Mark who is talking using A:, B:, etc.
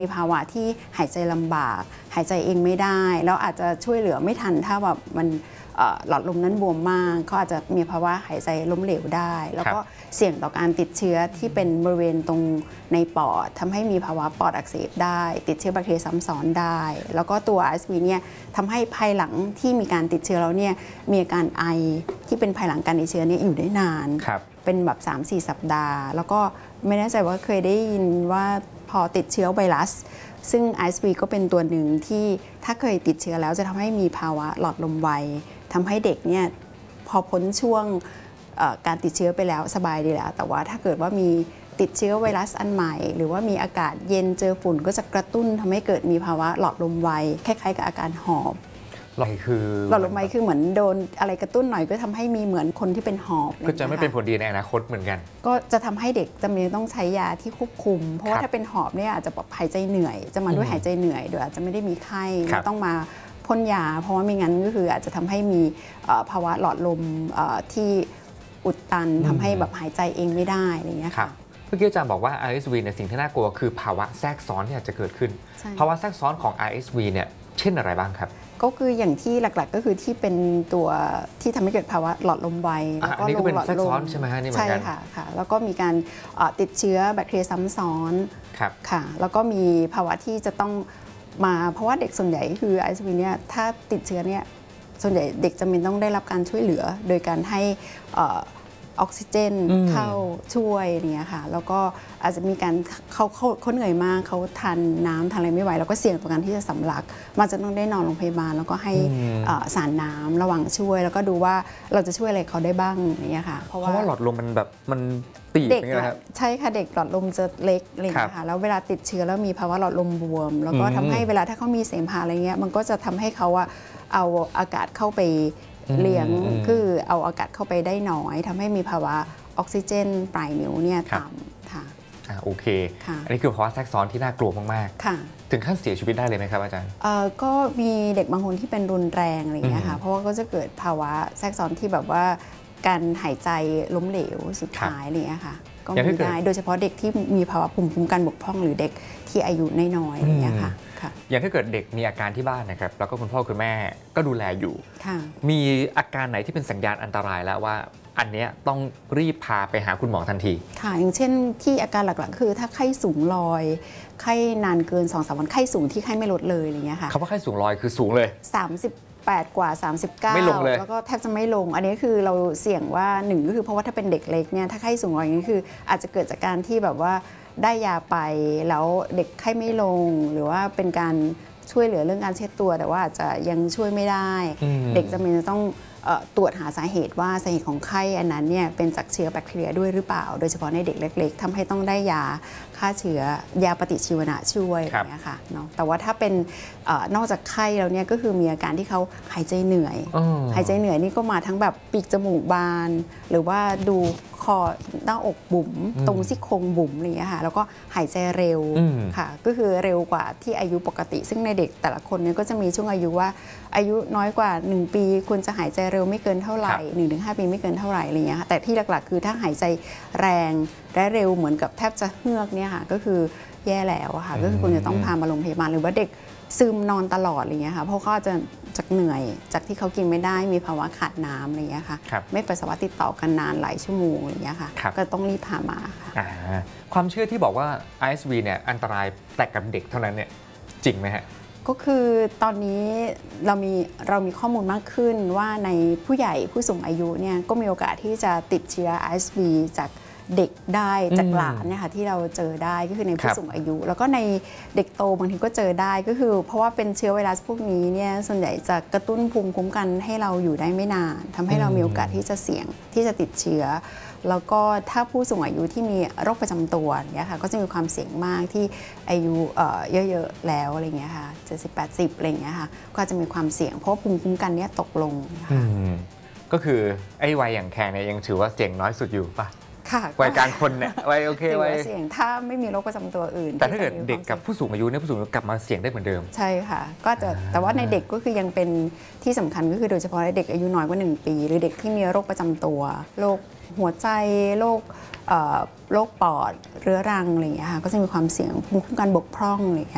A: มีภาวะที่หายใจลำบากหายใจเองไม่ได้แล้วอาจจะช่วยเหลือไม่ทันถ้าแบบมันหลอดลมนั้นบวมมากเขาอาจจะมีภาวะหายใจล้มเหลวได้แล้วก็เสี่ยงต่อการติดเชื้อที่เป็นบริเวณตรงในปอดทำให้มีภาวะปอดอักเสบได้ติดเชื้อแบคทีเรียซ้ำซ้อนได้แล้วก็ตัว RSV เนี่ยทำให้ภายหลังที่มีการติดเชื้อแล้วเนี่ยมีอาการไอที่เป็นภายหลังการติดเชื้อเนี่ยอยู่ได้นานเป็นแบบ 3-4 สัปดาห์แล้วก็ไม่แน่ใจว่าเคยได้ยินว่าพอติดเชื้อไวรัสซึ่ง RSV ก็เป็นตัวหนึ่งที่ถ้าเคยติดเชื้อแล้วจะทำให้มีภาวะหลอดลมไวทำให้เด็กเนี่ยพอพ้นช่วงการติดเชื้อไปแล้วสบายดีแล้วแต่ว่าถ้าเกิดว่ามีติดเชื้อไวรัสอันใหม่หรือว่ามีอากาศเย็นเจอฝุ่นก็จะกระตุ้นทำให้เกิดมีภาวะหลอดลมไวคล้ายๆกับอาการหอบ
B: หลอ
A: ดลมไวคือเหมือนโดนอะไรกระตุ้นหน่อยก็ทำให้มีเหมือนคนที่เป็นหอบ
B: ก็จะไม่เป็นผลดีในอนาคตเหมือนกัน
A: ก็จะทำให้เด็กจำเป็นต้องใช้ยาที่ควบคุมเพราะว่าถ้าเป็นหอบเนี่ยอาจจะหายใจเหนื่อยจะมาด้วยหายใจเหนื่อยโดยอาจจะไม่ได้มีไข้ต้องมาพ่นยาเพราะว่าไม่งั้นก็คืออาจจะทำให้มีภาวะหลอดลมที่อุดตันทำให้แบบหายใจเองไม่ได้อะไรเงี้ยค่ะ
B: เมื่อกี้อาจารย์บอกว่า RSV เนี่ยสิ่งที่น่ากลัวคือภาวะแทรกซ้อนที่อาจจะเกิดขึ้นภาวะแทรกซ้อนของ RSV เนี่ยเช่นอะไรบ้างครับ
A: ก็คืออย่างที่หลักๆก็คือที่เป็นตัวที่ทำให้เกิดภาวะหลอดลมไว
B: แล้วก็ลงหลอดลมใช่ไหมฮะนี่เหมือนกัน
A: ใช่ค่ะแล้วก็มีการติดเชื้อแบคทีเรียซ้ำซ้อนค่ะแล้วก็มีภาวะที่จะต้องมาเพราะว่าเด็กส่วนใหญ่คือ RSV เนี่ยถ้าติดเชื้อเนี่ยส่วนใหญ่เด็กจำเป็นต้องได้รับการช่วยเหลือโดยการให้ออกซิเจนเข้าช่วยเนี่ยค่ะแล้วก็อาจจะมีการเขาเหนื่อยมากเขาทานน้ำทานอะไรไม่ไหวแล้วก็เสี่ยงต่อการที่จะสำลักมันจะต้องได้นอนโรงพยาบาลแล้วก็ให้สารน้ำระหว่างช่วยแล้วก็ดูว่าเราจะช่วยอะไรเขาได้บ้างอย่างเงี้ยค่ะ
B: เพราะว่าหลอดลมมันแบบมันตีบ
A: เด็ก
B: ครับ
A: ใช่ค่ะเด็กหลอดลมจะเล็กอะไรอย่างเงี้ยค่ะแล้วเวลาติดเชื้อแล้วมีภาวะหลอดลมบวมแล้วก็ทำให้เวลาถ้าเขามีเสมหะอะไรเงี้ยมันก็จะทำให้เขาเอาอากาศเข้าไปเลี้ยงคือเอาอากาศเข้าไปได้น้อยทำให้มีภาวะออกซิเจนปลายนิ้วเนี่ยต่ำค่ะ
B: โอเคอันนี้คือภาวะแทรกซ้อนที่น่ากลัวมากๆถึงขั้นเสียชีวิตได้เลยไหมครับอาจารย์
A: ก็มีเด็กบางคนที่เป็นรุนแรงอะไรอย่างเงี้ยค่ะเพราะว่าก็จะเกิดภาวะแทรกซ้อนที่แบบว่าการหายใจล้มเหลวสุดท้ายอะไรอย่างเงี้ยค่ะก็มีได้โดยเฉพาะเด็กที่มีภาวะภูมิคุ้มกันบกพร่องหรือเด็กที่อายุน้อยๆอย่างเงี้ยค่ะ
B: อย่างถ้าเกิดเด็กมีอาการที่บ้านนะครับแล้วก็คุณพ่อคุณแม่ก็ดูแลอยู่มีอาการไหนที่เป็นสัญญาณอันตรายแล้วว่าอันนี้ต้องรีบพาไปหาคุณหมอทันที
A: ค่ะอย่างเช่นที่อาการหลักๆคือถ้าไข้สูงลอยไข้นานเกิน 2-3 วันไข้สูงที่ไข้ไม่ลดเลยอะไรเงี้ยค่ะ
B: คำว่าไข้สูงลอยคือสูงเลย
A: 38 กว่า 39
B: ไม่ลงเลย
A: แล้วก็แทบจะไม่ลงอันนี้คือเราเสี่ยงว่าหนึ่งก็คือเพราะว่าถ้าเป็นเด็กเล็กเนี่ยถ้าไข้สูงลอยอย่างนี้คืออาจจะเกิดจากการที่แบบว่าได้ยาไปแล้วเด็กไข้ไม่ลงหรือว่าเป็นการช่วยเหลือเรื่องการเช็ดตัวแต่ว่าอาจจะยังช่วยไม่ได้เด็กจำเป็นจะต้องตรวจหาสาเหตุว่าสาเหตุของไข้อันนั้นเนี่ยเป็นจากเชื้อแบคทีเรียด้วยหรือเปล่าโดยเฉพาะในเด็กเล็กๆทำให้ต้องได้ยาฆ่าเชื้อยาปฏิชีวนะช่วยอย่างเงี้ยค่ะเนาะแต่ว่าถ้าเป็นนอกจากไข้แล้วเนี่ยก็คือมีอาการที่เขาหายใจเหนื่อยหายใจเหนื่อยนี่ก็มาทั้งแบบปีกจมูกบานหรือว่าดูคอหน้าอกบุ๋มตรงซี่โครงบุ๋มอะไรอย่างเงี้ยค่ะแล้วก็หายใจเร็วค่ะก็คือเร็วกว่าที่อายุปกติซึ่งในเด็กแต่ละคนเนี่ยก็จะมีช่วงอายุว่าอายุน้อยกว่า1 ปีควรจะหายใจเร็วไม่เกินเท่าไหร่ 1-5 ปีไม่เกินเท่าไหร่อะไรอย่างเงี้ยค่ะแต่ที่หลักๆคือถ้าหายใจแรงและเร็วเหมือนกับแทบจะเฮือกเนี่ยค่ะก็คือแย่แล้วค่ะก็คือควรจะต้องพามาโรงพยาบาลหรือว่าเด็กซึมนอนตลอดอะไรเงี้ยค่ะเพราะเขาจะจากเหนื่อยจากที่เขากินไม่ได้มีภาวะขาดน้ำอะไรเงี้ยค่ะไม่ปัสสาวะติดต่อกันนานหลายชั่วโมงอะไรเงี้ยค่ะก็ต้องรีบพามาค่ะ
B: ความเชื่อที่บอกว่า RSV เนี่ยอันตรายแต่กับเด็กเท่านั้นเนี่ยจริงไหมฮะ
A: ก็คือตอนนี้เรามีข้อมูลมากขึ้นว่าในผู้ใหญ่ผู้สูงอายุเนี่ยก็มีโอกาสที่จะติดเชื้อ RSV จากเด็กได้จากหลานเนี่ยค่ะที่เราเจอได้ก็คือในผู้สูงอายุแล้วก็ในเด็กโตบางทีก็เจอได้ก็คือเพราะว่าเป็นเชื้อไวรัสพวกนี้เนี่ยส่วนใหญ่จะกระตุ้นภูมิคุ้มกันให้เราอยู่ได้ไม่นานทำให้เรามีโอกาสที่จะเสี่ยงที่จะติดเชื้อแล้วก็ถ้าผู้สูงอายุที่มีโรคประจำตัวเนี่ยค่ะก็จะมีความเสี่ยงมากที่อายุเยอะๆแล้วอะไรเงี้ยค่ะ70-80อะไรเงี้ยค่ะก็จะมีความเสี่ยงเพราะภูมิคุ้มกันเนี่ยตกลง
B: ก็คือไอ้วัยอย่างแขกเนี่ยยังถือว่าเสี่ยงน้อยสุดอยู่ป่ะวัยกลางคนเนี่ยวัยโอเควัย
A: เสี่ยงถ้าไม่มีโรคประจำตัวอื่น
B: แต่ถ้าเกิดเด็กกับผู้สูงอายุเนี่ยผู้สูงอายุกลับมาเสี่ยงได้เหมือนเดิม
A: ใช่ค่ะก็จะแต่ว่าในเด็กก็คือยังเป็นที่สำคัญก็คือโดยเฉพาะในเด็กอายุน้อยกว่า1 ปีหรือเด็กที่มีโรคประจำตัวโรคหัวใจโรคปอดเรื้อรังอะไรอย่างเงี้ยค่ะก็จะมีความเสี่ยงภูมิคุ้มกันบกพร่องอะไรอย่างเงี้ย